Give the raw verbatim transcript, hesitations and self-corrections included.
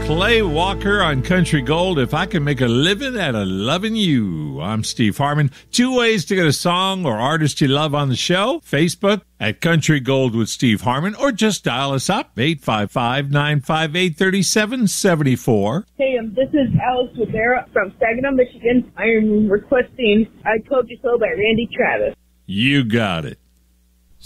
Clay Walker on Country Gold, If I Can Make a Living Out of Loving You. I'm Steve Harmon. Two ways to get a song or artist you love on the show. Facebook at Country Gold with Steve Harmon, or just dial us up, eight five five, nine five eight, three seven seven four. Hey, um, this is Alex Rivera from Saginaw, Michigan. I am requesting I Told You So by Randy Travis. You got it.